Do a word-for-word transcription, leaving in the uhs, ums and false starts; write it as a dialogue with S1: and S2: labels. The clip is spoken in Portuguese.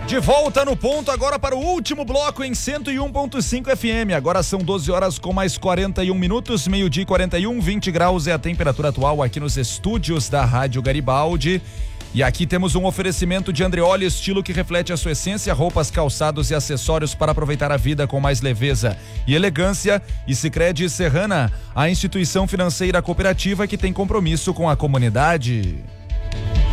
S1: De volta no ponto agora para o último bloco em cento e um ponto cinco F M. Agora são doze horas com mais quarenta e um minutos, meio-dia e quarenta e um, vinte graus é a temperatura atual aqui nos estúdios da Rádio Garibaldi. E aqui temos um oferecimento de Andreoli, estilo que reflete a sua essência, roupas, calçados e acessórios para aproveitar a vida com mais leveza e elegância. E Sicredi Serrana, a instituição financeira cooperativa que tem compromisso com a comunidade.